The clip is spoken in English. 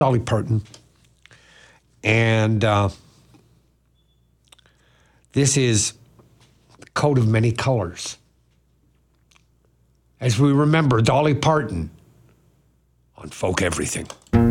Dolly Parton. And this is the Coat of Many Colors. As we remember Dolly Parton on Folk Everything.